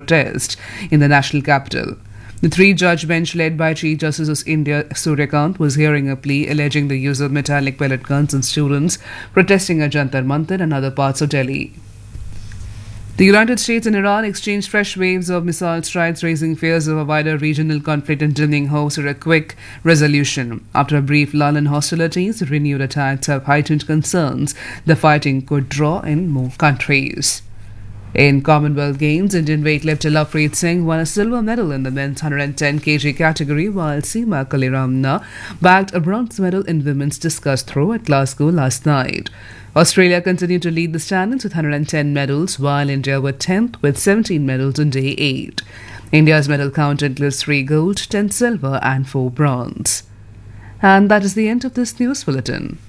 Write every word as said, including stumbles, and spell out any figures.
protest in the national capital. The three-judge bench led by Chief Justice of India Suryakant was hearing a plea alleging the use of metallic pellet guns on students protesting at Jantar Mantar and other parts of Delhi. The United States and Iran exchanged fresh waves of missile strikes, raising fears of a wider regional conflict and turning hopes for a quick resolution. After a brief lull in hostilities, renewed attacks have heightened concerns the fighting could draw in more countries. In Commonwealth Games, Indian weightlifter Lovepreet Singh won a silver medal in the men's one hundred ten kilograms category, while Seema Kaliramna bagged a bronze medal in women's discus throw at Glasgow last night. Australia continued to lead the standings with one hundred ten medals, while India were tenth with seventeen medals on day eight. India's medal count includes three gold, ten silver and four bronze. And that is the end of this news bulletin.